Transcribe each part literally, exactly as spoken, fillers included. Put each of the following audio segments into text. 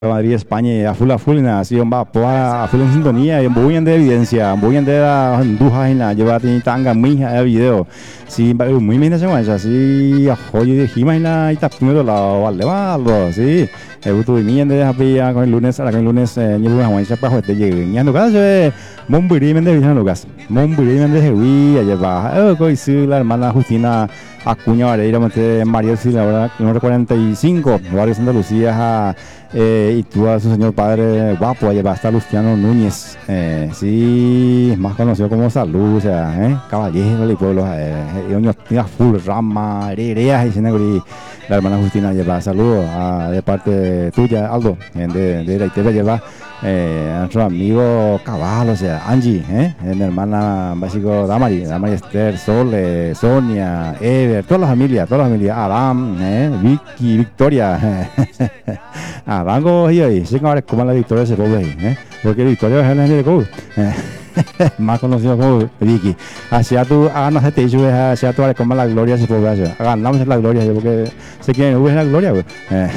Madrid, España, a full a full, na, así, va, a full en sintonía, y muy bien de evidencia, muy bien de la duja, y nada, lleva tanga muy a video, sí, muy bien de semana, sí, a joyo de gima, y nada, y está primero la vale, vale, sí, el tu bien de la con el lunes, a la con el lunes, llevo una guancha para juguete, llegué, y ando caso, muy bien de Vicente Lucas, muy bien de Jehuí, allá va, eh, coi, sí, la hermana Justina Acuña Vareira, María Silva, ahora, número cuarenta y cinco, barrio Santa Lucía, eh, y tú a su señor padre guapo, allá va a estar Luciano Núñez, eh, sí, más conocido como Salud, o sea, eh, caballero del pueblo, eh, eh, full rama, heredas, y la hermana Justina lleva saludos de parte tuya, Aldo, eh, de, de la I T V lleva eh, a nuestro amigo Cabal, o sea, Angie, eh, mi hermana básico Damari, Damari Esther, Sol, eh, Sonia, Ever, toda la familia, toda la familia, Adam, eh, Vicky, Victoria, Adam, y ahí, sí, ahora como la Victoria se puede ahí, eh, porque Victoria es el de Go, más conocido como Vicky. Hacia tu, háganos este hecho, hacia tu, como la gloria se puede hacer, ganamos la gloria, porque se quieren es la gloria, güey.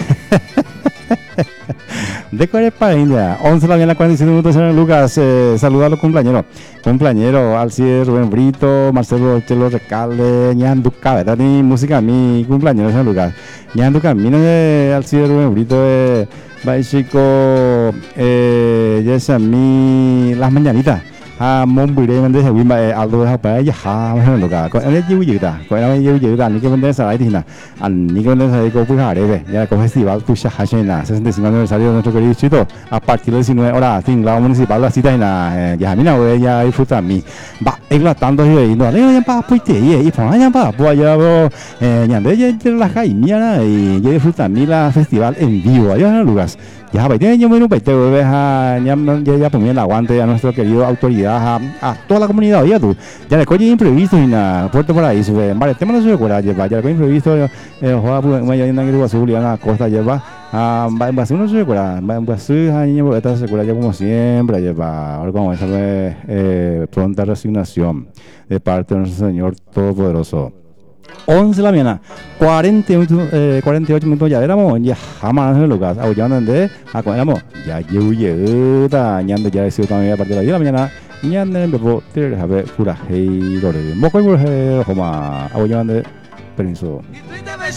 De cuál es para India, once la bien la cuarenta y siete minutos, señor Lucas, eh, saluda a los cumpleañeros, cumpleañero, Alcides, Rubén Brito, Marcelo Chelo Recalde, Ñanduca, ¿verdad? Ni música a mi cumpleañero, señor Lucas, Ñanduca, mira de Alcides, Rubén Brito, eh, Básico, eh, ya es a mí, las mañanitas. À mong bữa đêm mình thấy quý mẹ alo học bé ya mà nó cả có anh ấy vui ta có anh ấy vui ta những cái vấn đề sai thì là anh những cái vấn đề sai có bữa hà đấy về ya có festival tu sa hay na sesenta y cinco aniversario de nuestro querido Chito a partir del diecinueve horas sin la municipal la cita na ya mira güey ya disfruta mi va él la tanto y no le ya pa pues te y pa ya pa pues ya eh ya de ya la calle mira y ya disfruta mi la festival en vivo allá en lugares. Ya, pues tiene yo muy un peteo, ya, ya, ya ponía el aguante a nuestro querido autoridad, a, a toda la comunidad, oye tú, ya le coge imprevisto y nada, Puerto Paraíso, vale, el tema no se recuerda, lleva, ya le coge imprevisto, eh, juega, pues, ya en la azul y en la costa, lleva, ah, en Brasil no se recuerda, en Brasil, año, esta se recuerda ya como siempre, lleva, ahora como esa eh, pronta resignación de parte de nuestro Señor Todopoderoso. once de la mañana, cuarenta, eh, cuarenta y ocho minutos ya éramos, ya jamás en el lugar, a ya donde, a cuando éramos, ya llevo ya, ñando ya he sido también a partir de las diez de la mañana, ñando en bebo, te a ver, pura, hey, lore, moco y mujer, joma, a ya donde, permiso.